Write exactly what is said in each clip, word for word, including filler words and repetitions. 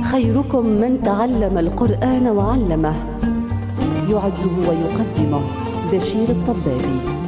خيركم من تعلم القرآن وعلمه. يعده ويقدمه بشير الطبابي.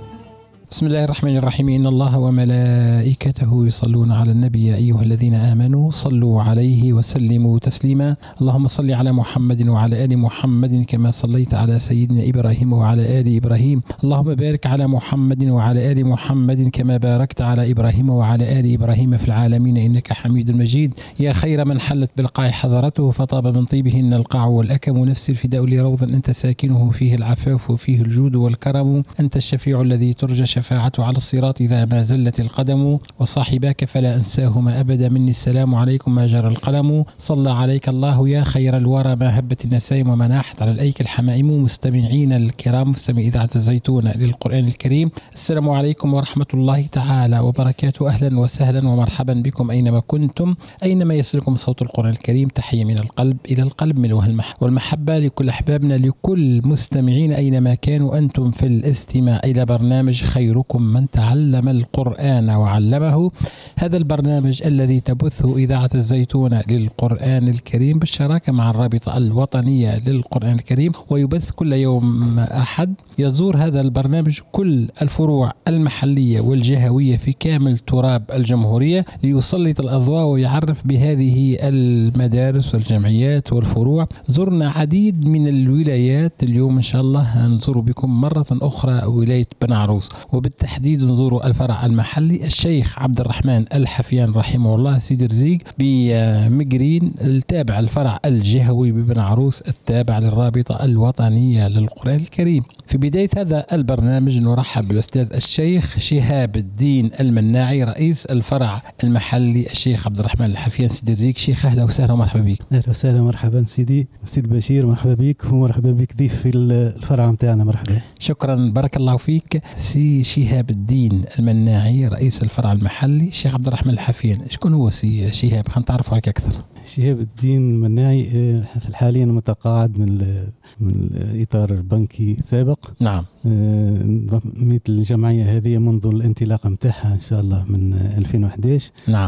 بسم الله الرحمن الرحيم. إن الله وملائكته يصلون على النبي يا أيها الذين آمنوا صلوا عليه وسلموا تسليما. اللهم صل على محمد وعلى آل محمد كما صليت على سيدنا إبراهيم وعلى آل إبراهيم. اللهم بارك على محمد وعلى آل محمد كما باركت على إبراهيم وعلى آل إبراهيم في العالمين إنك حميد مجيد. يا خير من حلت بالقاع حضرته فطاب من طيبهن القاع والأكم. نفس الفداء لروض أنت ساكنه فيه العفاف وفيه الجود والكرم. أنت الشفيع الذي ترجى شفاعته على الصراط إذا ما زلت القدم. وصاحباك فلا أنساهما أبدا مني السلام عليكم ما جرى القلم. صلى عليك الله يا خير الورى ما هبت النسائم وما ناحت على الأيك الحمائم. مستمعين الكرام مستمعي إذاعة الزيتون للقرآن الكريم، السلام عليكم ورحمة الله تعالى وبركاته. أهلا وسهلا ومرحبا بكم أينما كنتم، أينما يصلكم صوت القرآن الكريم. تحية من القلب إلى القلب من وجه المحبة والمحبة لكل أحبابنا، لكل مستمعين أينما كانوا أنتم في الاستماع إلى برنامج خيركم من تعلم القرآن وعلمه. هذا البرنامج الذي تبثه إذاعة الزيتون للقرآن الكريم بالشراكة مع الرابطة الوطنية للقرآن الكريم، ويبث كل يوم أحد. يزور هذا البرنامج كل الفروع المحلية والجهوية في كامل تراب الجمهورية ليسلط الأضواء ويعرف بهذه المدارس والجمعيات والفروع. زرنا عديد من الولايات، اليوم إن شاء الله نزور بكم مرة أخرى ولاية بن عروس، وبالتحديد نزور الفرع المحلي الشيخ عبد الرحمن الحفيان رحمه الله سيدي رزيق بمقرين التابع الفرع الجهوي ببن عروس التابع للرابطة الوطنية للقرآن الكريم. في بداية هذا البرنامج نرحب بالأستاذ الشيخ شهاب الدين المناعي رئيس الفرع المحلي الشيخ عبد الرحمن الحفيان سيدي رزيق. شيخ أهلا وسهلا ومرحبا بك. أهلا وسهلا ومرحبا سيدي سيد بشير، مرحبا بك ومرحبا بك ضيف في الفرع متاعنا. مرحبا، شكرا بارك الله فيك. سي شهاب الدين المناعي رئيس الفرع المحلي الشيخ عبد الرحمن الحفيان، شكون هو سي شهاب؟ خلينا نتعرف عليك أكثر. شهاب الدين المناعي حاليا متقاعد من من الإطار البنكي السابق. نعم. انضميت للجمعية هذه منذ الانطلاقة متاعها إن شاء الله من ألفين وإحدى عشر. نعم.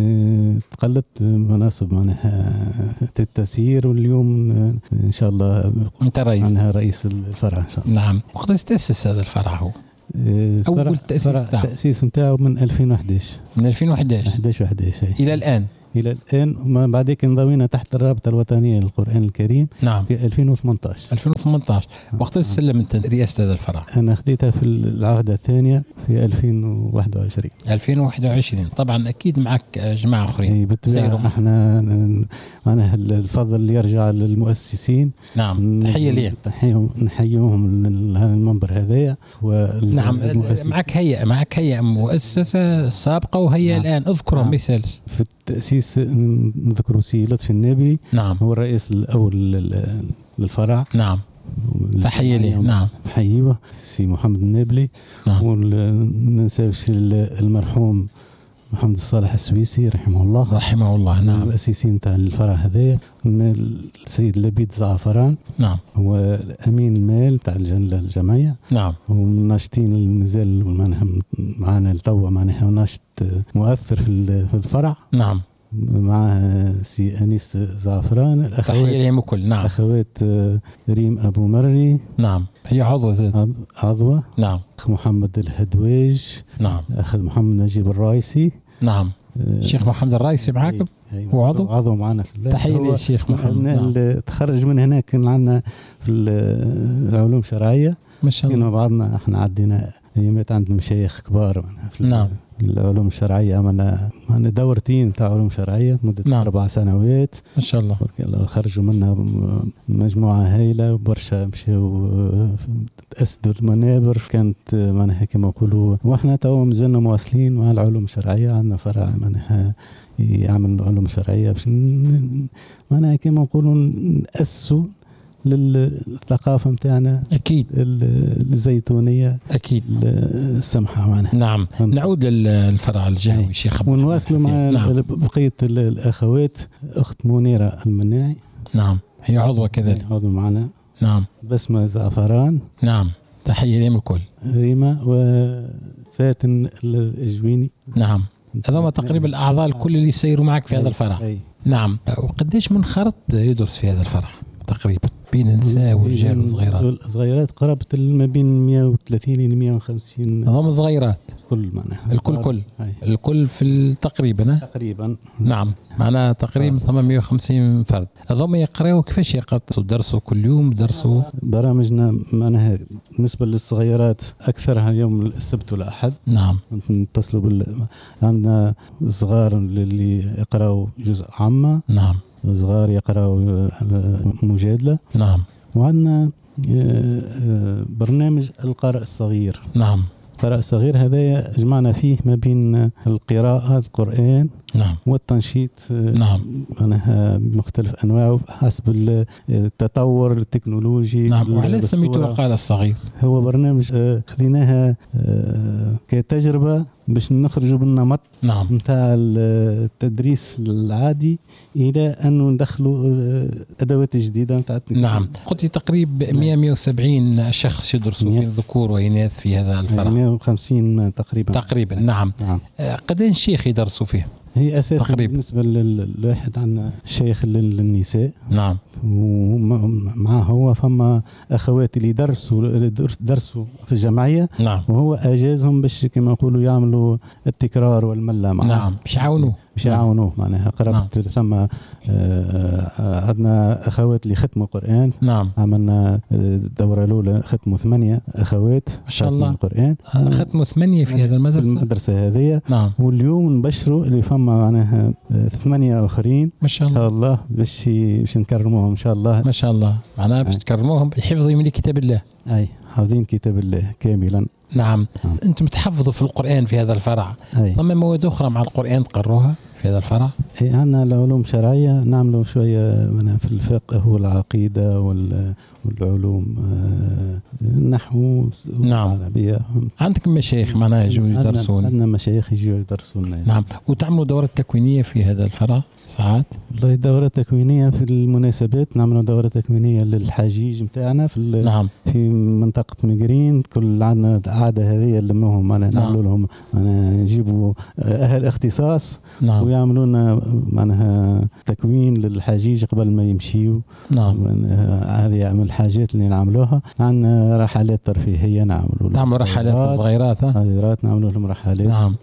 تقلدت مناصب معناها التسيير، واليوم إن شاء الله أنت رئيس عنها رئيس الفرع إن شاء الله. نعم. وقت تأسس هذا الفرع؟ هو أول تأسيس تاعه التأسيس نتاعه من ألفين وإحدى عشر من ألفين وإحدى عشر إحدى عشر إحدى عشر إلى الآن إلى الآن. وما بعدك انضوينا تحت الرابطة الوطنية للقرآن الكريم. نعم. في ألفين وثمانية عشر ألفين وثمانية عشر. وقت استلمت رئاسة هذا الفرع؟ أنا خديتها في العهدة الثانية في ألفين وواحد وعشرين. ألفين وواحد وعشرين. طبعا أكيد معك جماعة أخرين. بالطبع احنا معناها الفضل اللي يرجع للمؤسسين. نعم. تحية لي. تحيهم نحيوهم للمنبر هذايا. نعم. معك هيئة معك هيئة مؤسسة سابقة وهيئة نعم. الآن اذكرهم. نعم. مثال في التأسيس نذكر سي لطفي النبي. نعم. هو الرئيس الأول للفرع. نعم. تحية لي. نعم. حيوه سي محمد النابلي. نعم. وننساوش المرحوم محمد الصالح السويسي رحمه الله رحمه الله. نعم. الأسيسين تاع الفرع هذايا. السيد لبيد زعفران. نعم. هو أمين المال تاع الجمعية. نعم. ومن الناشطين المازال معنا لتوا معناها ناشط مؤثر في الفرع. نعم. مع سي أنيس زعفران. تحية لهم الكل. نعم. أخوات ريم أبو مري. نعم. هي عضوة زاد. عضوة. نعم. أخ محمد الهدواج. نعم. أخ محمد نجيب الرايسي. نعم. الشيخ أه محمد الرايسي معاكم؟ هو عضو؟ عضو معنا في الله. تحية للشيخ محمد. نعم. تخرج من هناك كان عندنا في العلوم الشرعية ما شاء الله. كنا بعضنا احنا عدينا ايامات عند مشايخ كبار في نعم. العلوم الشرعية. عملنا عملنا دورتين تاع علوم شرعية مدة نعم. أربع سنوات ما شاء الله. خرجوا منها مجموعة هايلة وبرشا مشاو تأسدوا المنابر. كانت معناها كما نقولوا، واحنا تو مازلنا مواصلين مع العلوم الشرعية. عندنا فرع معناها يعمل علوم شرعية باش معناها كما نقولوا نأسسوا للثقافة متاعنا أكيد الزيتونية أكيد السمحة معنا. نعم. نعود للفرع الجهوي شيخ عبد الرحمن ونواصل مع نعم. بقية الأخوات. أخت منيرة المناعي. نعم. هي عضوة كذلك. عضو معنا. نعم. بسمة زعفران. نعم. تحية لهم الكل. ريما وفاتن الجويني. نعم. هذا تقريبا الأعضاء الكل اللي يسيروا معك في هذا الفرع. أي. نعم. وقديش منخرط يدرس في هذا الفرع تقريبا بين نساء ورجال وصغيرات؟ الصغيرات قرابة ما بين مئة وثلاثين إلى مئة وخمسين. هم صغيرات كل معناها الكل كل هاي. الكل في تقريبا تقريبا نعم معناها تقريبا ثمانمئة وخمسين فرد. هم يقرأوا كيفاش يقرأوا؟ درسوا كل يوم درسوا؟ برامجنا معناها بالنسبة للصغيرات أكثرها يوم السبت والأحد. نعم. نتصلوا بال عندنا صغار اللي يقرأوا جزء عامة. نعم. صغار يقرأوا مجادلة. نعم. وعندنا برنامج القارئ الصغير. نعم. القارئ الصغير هذا جمعنا فيه ما بين القراءة القرآن نعم والتنشيط. نعم. معناها بمختلف أنواعه حسب التطور التكنولوجي. نعم. وعلى سميتوه القارئ الصغير؟ هو برنامج خذيناها كتجربة باش نخرجوا بالنمط نعم نتاع التدريس العادي الى انه ندخلوا ادوات جديده نتاع نعم. قلت تقريبا مئة مئة وسبعين شخص يدرسوا بين ذكور واناث في هذا الفرع. مئة وخمسين تقريبا تقريبا. نعم, نعم. قدين شيخ يدرسوا فيه؟ هي اساسا تقريبا بالنسبه للواحد عندنا شيخ للنساء. نعم. ومعه هو فما اخوات اللي درسوا درسوا في الجمعيه. نعم. وهو اجازهم باش كما نقولوا يعملوا التكرار والمله معه. نعم. باش يعاونوه باش يعاونوه معناها قربت ثم عندنا اخوات اللي ختموا قران. نعم. عملنا الدوره الاولى ختموا ثمانيه اخوات ما شاء الله القران. ختموا ثمانيه في هذا المدرسه. المدرسه هذه. نعم. واليوم نبشروا اللي فما معناها ثمانيه اخرين ما شاء الله. ان شاء الله باش باش نكرموهم ان شاء الله. ما شاء الله معناها باش تكرموهم بحفظهم لكتاب الله. اي حافظين كتاب الله كاملا. نعم. نعم. انتم تحفظوا في القران في هذا الفرع. ثم مواد اخرى مع القران تقروها في هذا الفرع؟ اي عندنا العلوم الشرعيه نعملوا شويه منها في الفقه والعقيده والعلوم النحو. نعم. العربيه. عندك مشايخ معناها يجوا يدرسون؟ عندنا مشايخ يجوا يدرسون. نعم. وتعملوا دورات تكوينيه في هذا الفرع ساعات؟ والله دورة تكوينية في المناسبات نعملوا دورة تكوينية للحجيج نتاعنا في نعم. في منطقة ميغرين. كل عندنا عادة هذه نلموهم معنا. نعم. نعملوا لهم معنا نجيبوا أهل اختصاص. نعم. ويعملوا لنا معناها تكوين للحجيج قبل ما يمشيوا. نعم. هذه من الحاجات اللي نعملوها. عندنا رحلات ترفيهية نعملوا. تعملوا رحلات صغيرات؟ صغيرات نعملوا لهم رحلات. نعم.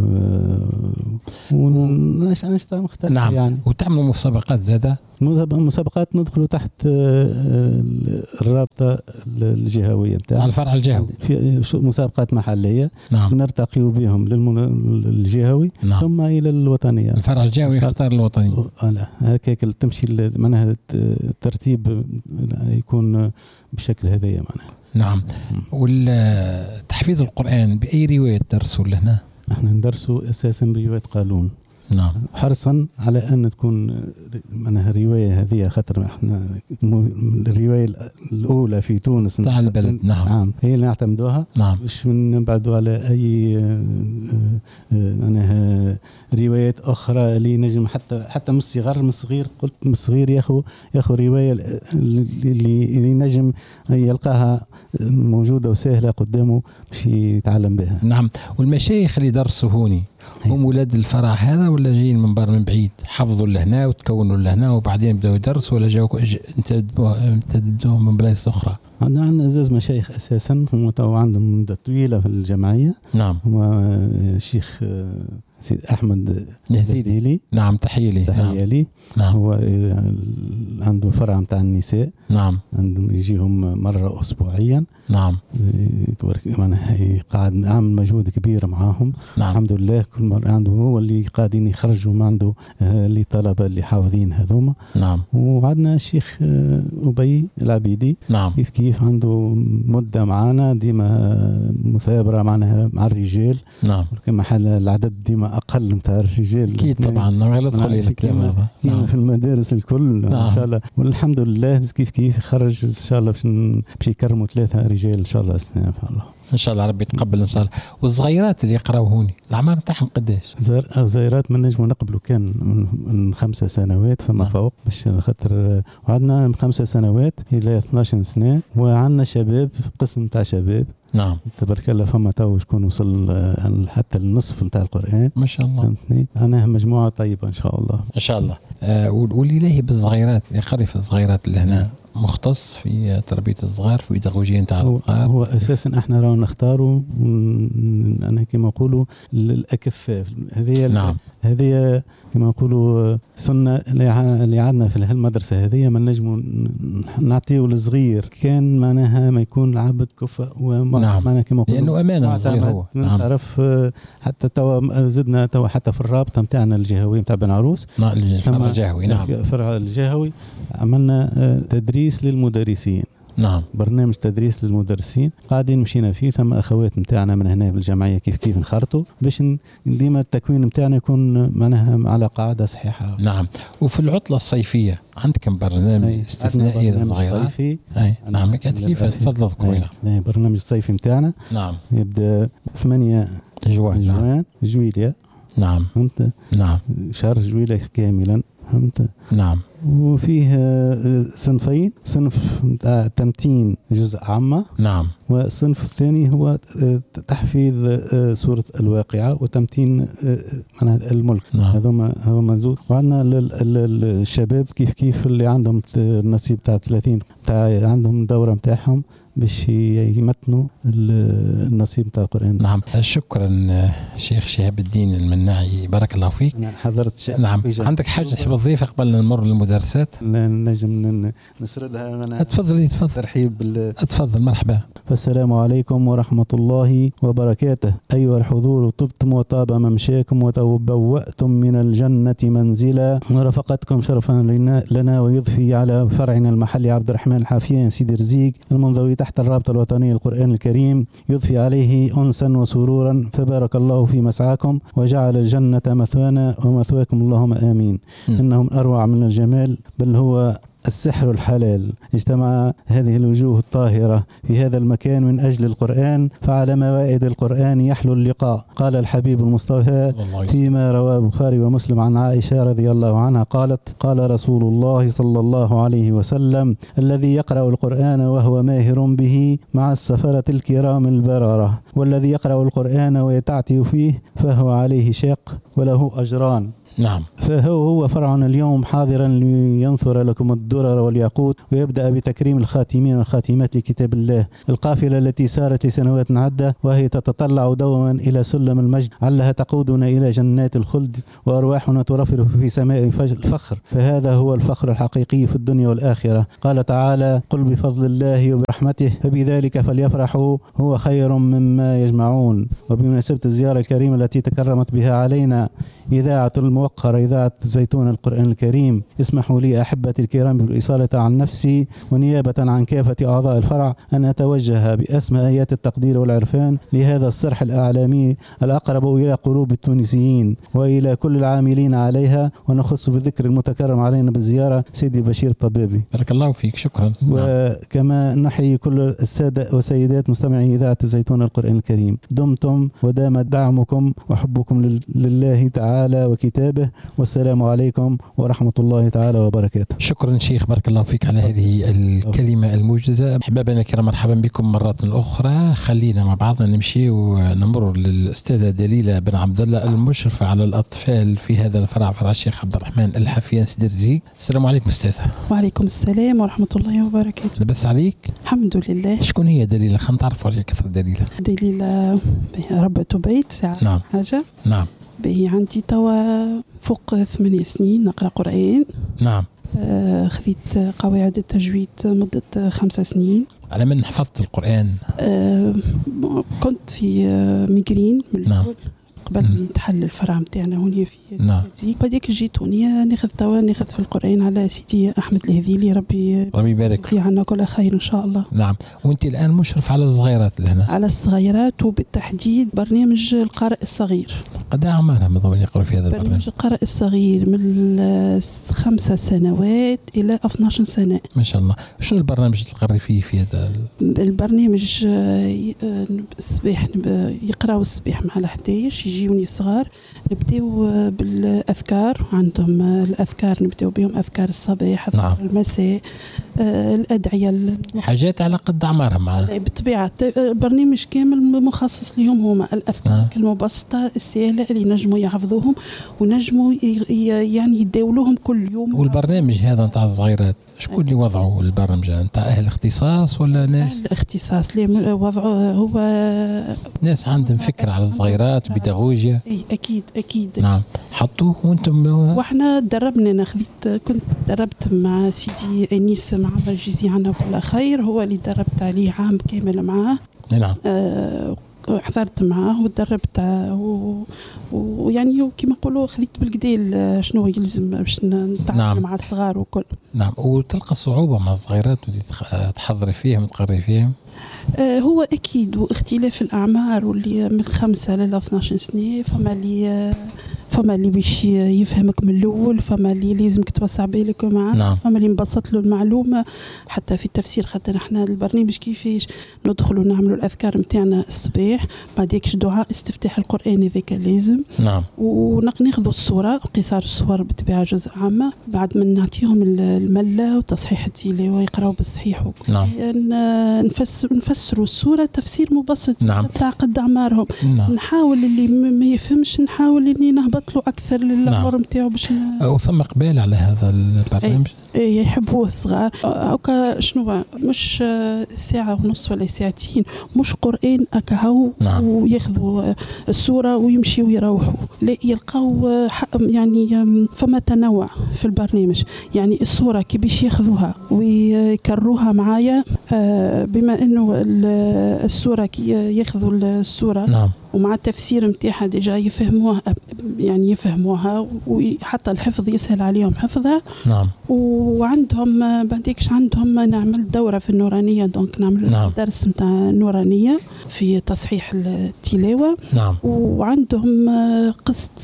ونشطة مختلفة. نعم. يعني. وتعملوا مسابقات زادة؟ مسابقات ندخلوا تحت الرابطة الجهوية بتاعنا. الفرع الجهوي. في مسابقات محلية. نعم. نرتقي بهم للجهوي. نعم. ثم إلى الوطنية. الفرع الجهوي يختار الوطني. لا هكاك تمشي معناها الترتيب يكون بالشكل هذا معناها. نعم. والتحفيظ القرآن بأي رواية درسوا لهنا؟ احنا ندرسوا اساسا بروايه قالون. نعم. حرصا على ان تكون معناها الروايه هذه خاطر احنا الروايه الاولى في تونس تاع البلد. نعم. نعم هي اللي نعتمدوها. نعم. باش نبعدوا على اي معناها روايات اخرى اللي نجم حتى حتى من الصغر من الصغير قلت من الصغير ياخذ ياخذ روايه اللي اللي نجم يلقاها موجوده وسهله قدامه باش يتعلم بها. نعم. والمشايخ اللي درسوا هوني هم ولاد الفرع هذا ولا جايين من بر من بعيد حفظوا لهنا وتكونوا لهنا وبعدين بدأوا يدرسوا ولا جاوا تبدوا من بلايص أخرى؟ عندنا عندنا زوج مشايخ أساسا هم تو عندهم مدة طويلة في الجمعية. نعم. هما الشيخ سيد أحمد الهذيلي. نعم. تحية لي. تحية لي. نعم. هو عنده فرع متاع النساء. نعم. عندهم يجيهم مرة أسبوعيا. نعم. قاعد عامل مجهود كبير معاهم. نعم. الحمد لله كل مرة عنده هو اللي قاعدين يخرجوا ما عنده اللي طلبة اللي حافظين هذوما. نعم. وعندنا الشيخ أبي العبيدي. نعم. كيف كيف عنده مدة معنا ديما مثابرة معناها مع الرجال. نعم. كما حال العدد ديما أقل متاع الرجال. أكيد طبعا ما غير تدخل الكلام هذا. نعم. في المدارس الكل. نعم. إن شاء الله والحمد لله كيف كيف يخرج إن شاء الله باش يكرموا ثلاثة رجال إن شاء الله السنة إن شاء الله. إن شاء الله ربي يتقبل إن شاء الله. والصغيرات اللي يقراوا هوني الأعمار تاعهم قداش؟ صغيرات من نجموا نقبلوا كان من, من خمسة سنوات فما نعم. فوق باش خاطر وعندنا من خمسة سنوات إلى اثناش سنة وعندنا شباب قسم تاع شباب. نعم. تبارك الله فما تو شكون وصل حتى النصف نتاع القرآن. ما شاء الله. فهمتني. أنا مجموعة طيبة إن شاء الله. إن شاء الله. آه والإلهي بالصغيرات يقري في الصغيرات اللي هنا مختص في تربية الصغار في بيداغوجية نتاع الصغار. هو أساسا احنا راو نختاروا أنا كما نقولوا الأكفاء هذه. نعم. هذه كما نقولوا سنة اللي عندنا في هالمدرسة هذه ما نجموا نعطيه للصغير كان معناها ما يكون العبد كفء نعم. معناها كما نقولوا لأنه أمانة الصغير هو. نعم. تعرف حتى توا زدنا توا حتى في الرابطة متاعنا الجهوي متاع بن عروس. نعم الفرع الجهوي. نعم الفرع الجهوي عملنا تدريس للمدرسين. نعم. برنامج تدريس للمدرسين قاعدين مشينا فيه. ثم أخوات متاعنا من هنا بالجمعية كيف كيف نخرطوا باش ديما التكوين متاعنا يكون معناها على قاعدة صحيحة. نعم. وفي العطلة الصيفية عندكم برنامج استثنائي للصغيرة؟ صيفي. أي نعم كيف تفضل ذكرينا. برنامج صيفي متاعنا. نعم. يبدأ ثمانية جوان. جوان جويلية. نعم. فهمت. نعم. شهر جويلية كاملا. فهمت. نعم. وفيه صنفين، صنف تمتين جزء عامة. نعم. والصنف الثاني هو تحفيظ سورة الواقعة وتمتين الملك. نعم. هذوما هذوما زود. وعندنا الشباب كيف كيف اللي عندهم النصيب تاع ثلاثين تاع عندهم دورة متاعهم باش يمتنوا النصيب تاع القرآن. نعم. شكرا شيخ شهاب الدين المناعي بارك الله فيك. أنا حضرت شيء. نعم. عندك حاجة تحب تضيفها قبل نمر للمدرسات؟ نجم نسردها. أنا تفضل تفضل. ترحيب بال. تفضل مرحبا. فالسلام عليكم ورحمة الله وبركاته. أيها الحضور طبتم وطاب ممشاكم وتبوأتم من الجنة منزلا ورفقتكم شرفا لنا, لنا ويضفي على فرعنا المحلي عبد الرحمن الحافيان سيدي رزيق المنضوي تحت الرابطة الوطنية للقرآن الكريم يضفي عليه أنسا وسرورا فبارك الله في مسعاكم وجعل الجنة مثوانا ومثواكم اللهم آمين. م. إنهم أروع من الجمال بل هو السحر الحلال. اجتمع هذه الوجوه الطاهرة في هذا المكان من أجل القرآن فعلى موائد القرآن يحلو اللقاء. قال الحبيب المصطفى فيما رواه البخاري ومسلم عن عائشة رضي الله عنها قالت قال رسول الله صلى الله عليه وسلم الذي يقرأ القرآن وهو ماهر به مع السفرة الكرام البررة والذي يقرأ القرآن ويتعتي فيه فهو عليه شاق وله أجران. نعم. فهو هو فرعنا اليوم حاضرا لينثر لكم الدرر والياقوت ويبدأ بتكريم الخاتمين والخاتمات لكتاب الله. القافلة التي سارت لسنوات عدة وهي تتطلع دوما إلى سلم المجد علها تقودنا إلى جنات الخلد وأرواحنا ترفرف في سماء الفخر فهذا هو الفخر الحقيقي في الدنيا والآخرة. قال تعالى قل بفضل الله وبرحمته فبذلك فليفرحوا هو خير مما يجمعون. وبمناسبة الزيارة الكريمة التي تكرمت بها علينا إذاعة الموقرة إذاعة زيتون القرآن الكريم اسمحوا لي أحبتي الكرام بالإصالة عن نفسي ونيابة عن كافة أعضاء الفرع أن أتوجه بأسمى آيات التقدير والعرفان لهذا الصرح الأعلامي الأقرب إلى قلوب التونسيين وإلى كل العاملين عليها ونخص بالذكر المتكرم علينا بالزيارة سيدي بشير الطبابي. بارك الله فيك. شكرا. وكما نحيي كل السادة وسيدات مستمعي إذاعة زيتون القرآن الكريم دمتم ودام دعمكم وحبكم لله تعالى وكتابه والسلام عليكم ورحمة الله تعالى وبركاته. شكرا شيخ بارك الله فيك على هذه الكلمة الموجزة. أحبابنا الكرام مرحبا بكم مرة أخرى. خلينا مع بعضنا نمشي ونمر للأستاذة دليلة بن عبد الله المشرفة على الأطفال في هذا الفرع فرع الشيخ عبد الرحمن الحافيان سيدي رزيق. السلام عليكم أستاذة. وعليكم السلام ورحمة الله وبركاته. لبس عليك؟ الحمد لله. شكون هي دليلة؟ خلينا نتعرفوا عليها كثر. دليلة دليلة ربة بيت ساعة. نعم. حاجة. نعم. به عندي توا فوق ثمانية سنين نقرأ قرآن. نعم. آه خذيت قواعد التجويد مدة خمسة سنين. على من حفظت القرآن؟ آه كنت في آه ميجرين من نعم. الأول قبل ما يتحل الفرع متاعنا هنا في نعم. زيك. بعديك جيت هنا ناخذ توا ناخذ في القرآن على سيدي أحمد الهذيلي ربي ربي يبارك في عنا كل خير إن شاء الله. نعم. وأنت الآن مشرف على الصغيرات اللي هنا؟ على الصغيرات وبالتحديد برنامج القارئ الصغير. قد أعمارها مضمون يقرأ في هذا البرنامج؟ برنامج القارئ الصغير من خمسة سنوات إلى اثناشر سنة. ما شاء الله. شنو البرنامج اللي تقرأي فيه في هذا البرنامج؟ الصباح يقرأوا الصباح مع الحدايش يجي يجيوني صغار نبداو بالأذكار، عندهم الأذكار نبداو بهم أذكار الصباح أذكار نعم. المساء، الأدعية، حاجات على قد أعمارهم معنا. بالطبيعة برنامج كامل مخصص لهم هما الأذكار نعم. المبسطة السهلة اللي نجموا يحفظوهم ونجموا يعني يداولوهم كل يوم. والبرنامج هذا نتاع الصغيرات شكون اللي وضعوا البرنامج؟ نتاع أهل اختصاص ولا ناس؟ الاختصاص اللي وضعوه هو ناس عندهم فكرة على الصغيرات وبيداغوجيا. اي اكيد اكيد. نعم. حطوه وانتم؟ واحنا دربنا، انا خذيت كنت دربت مع سيدي انيس معمر جزي عنه كل خير، هو اللي دربت عليه عام كامل معاه. نعم. آه حضرت معاه ودربت ويعني وكما نقولوا خذيت بالكدا شنو يلزم باش نتعامل نعم. مع الصغار وكل. نعم. وتلقى صعوبة مع الصغيرات تحضري فيهم تقري فيهم؟ آه هو أكيد، واختلاف الأعمار واللي من خمسة ل اثناش سنة، فما اللي فما اللي باش يفهمك من الأول، فما اللي لازمك توسع بالك معاه. نعم. فما اللي مبسط له المعلومة حتى في التفسير، خاطر احنا البرنامج كيفاش ندخلوا نعملوا الأذكار متاعنا الصباح، بعديكش دعاء استفتاح القرآن هذاك لازم. نعم. وناخذوا الصورة قصار الصور بطبيعة جزء عامة، بعد ما نعطيهم الملة وتصحيح التلاوة يقراوا بالصحيح. نعم. نفسر نفسروا الصورة تفسير مبسط. نعم. تاع قد أعمارهم. نعم. نحاول اللي ما يفهمش نحاول إني نهبط له أكثر للعمر نتاعو. نعم. باش وثم إقبال على هذا البرنامج؟ أي يحبوه الصغار. هكا شنو مش ساعة ونص ولا ساعتين، مش قرآن أكهو. نعم. وياخذوا السورة ويمشي ويروحوا، لا يلقاو يعني فما تنوع في البرنامج. يعني السورة كي باش ياخذوها ويكروها معايا، بما إنه السورة كي ياخذوا السورة. نعم. ومع التفسير متاعها ديجا يفهموها، يعني يفهموها وحتى الحفظ يسهل عليهم حفظها. نعم. وعندهم بعديكش عندهم نعمل دورة في النورانية، دونك نعمل نعم. درس متاع النورانية في تصحيح التلاوة. نعم. وعندهم قسط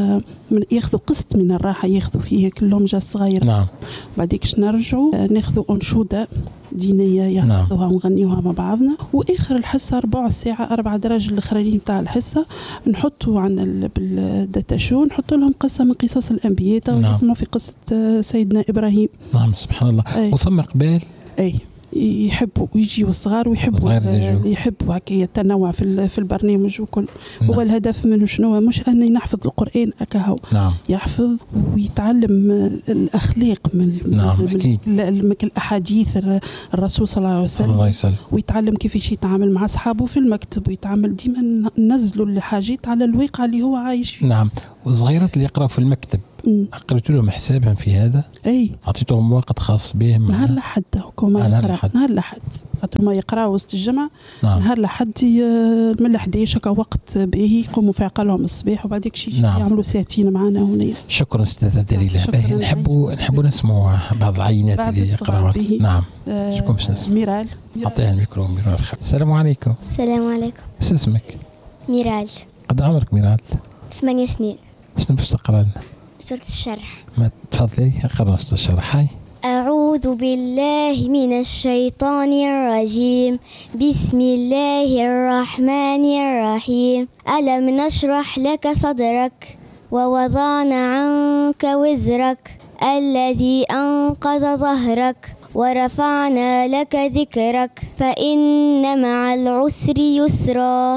من ياخذوا قسط من الراحة ياخذوا فيه كلهم جا صغير. نعم. بعديكش نرجعوا ناخذوا أنشودة دينية ياخذوها نعم. ونغنيوها مع بعضنا. وآخر الحصة ربع ساعة أربع دراج الأخرين تاع الحصة نحطوا عن بالداتا شو نحطوا لهم قصة من قصص الأنبياء. نعم. اسمه في قصة سيدنا إبراهيم. نعم. سبحان الله. أي. وثم إقبال. أي يحبوا ويجيوا الصغار ويحبوا يحبوا هكا التنوع في في البرنامج وكل. نعم. هو الهدف منه شنو؟ مش اني نحفظ القرآن اكاهو. نعم. يحفظ ويتعلم الأخلاق من, نعم. من, من الأحاديث الرسول صلى الله عليه وسلم، ويتعلم كيفاش يتعامل مع أصحابه في المكتب، ويتعامل ديما ننزلوا الحاجات على الواقع اللي هو عايش فيه. نعم. والصغيرات اللي يقراوا في المكتب قريت لهم حسابهم في هذا؟ اي اعطيتهم وقت خاص بهم نهار لحد هكما يقرا نهار لحد خاطر ما يقراو وسط الجمعه. نعم. نهار لحد من الحداش هكا وقت باهي يقوموا في عقلهم الصباح وبعديك شي نعم. يعملوا ساعتين معنا هنا. شكرا استاذه دليله. نحبوا نحبوا نسمعوا بعض العينات اللي يقراوها. نعم. آه شكون باش نسمع؟ ميرال. اعطيها الميكرو. ميرال. السلام عليكم. السلام عليكم. شو اسمك؟ ميرال. قد عمرك ميرال؟ ثمانية سنين. شنو باش تقرا لنا؟ سورة الشرح. ما تفضلي اقرا سورة الشرح. هاي. أعوذ بالله من الشيطان الرجيم. بسم الله الرحمن الرحيم. ألم نشرح لك صدرك ووضعنا عنك وزرك الذي أنقض ظهرك ورفعنا لك ذكرك فإن مع العسر يسرا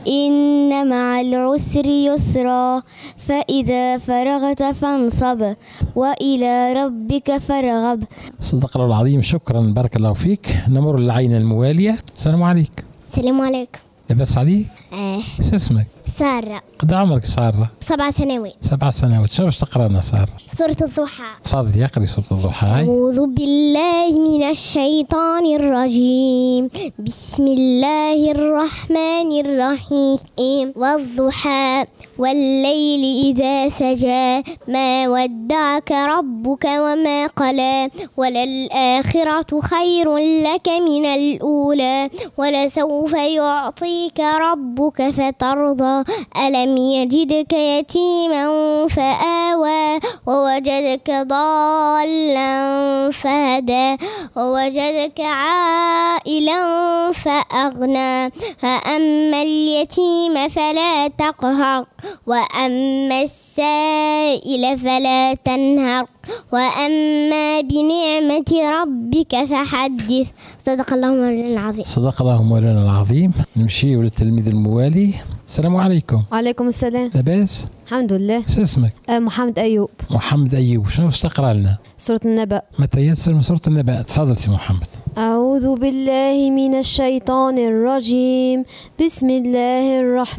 إن مع العسر يسرا فإذا فرغت فانصب وإلى ربك فارغب. صدق الله العظيم. شكرا بارك الله فيك. نمر للعين الموالية. السلام عليكم. السلام عليكم. لاباس عليك؟ اه. شو اسمك؟ سارة. قد عمرك سارة؟ سبع سنوات. سبع سنوات. شو باش تقرا لنا سارة؟ سورة الضحى. تفضلي اقري سورة الضحى. أعوذ بالله من الشيطان الرجيم. بسم الله الرحمن الرحيم. والضحى والليل إذا سجى ما ودعك ربك وما قلى وللآخرة خير لك من الأولى ولسوف يعطيك ربك فترضى ألم يجدك يتيما فآوى ووجدك ضالا فهدى ووجدك عائلا فأغنى فأما اليتيم فلا تقهر وأما السائل فلا تنهر وأما بنعمة ربك فحدث. صدق الله مولانا العظيم. صدق الله مولانا العظيم. نمشي للتلميذ الموالي. السلام عليكم. وعليكم السلام. لاباس؟ الحمد لله. شو اسمك؟ أه محمد أيوب. محمد أيوب. شنو باش تقرأ لنا؟ سورة النبأ. متى يسر من سورة النبأ. تفضل سي محمد. أعوذ بالله من الشيطان الرجيم. بسم الله الرحمن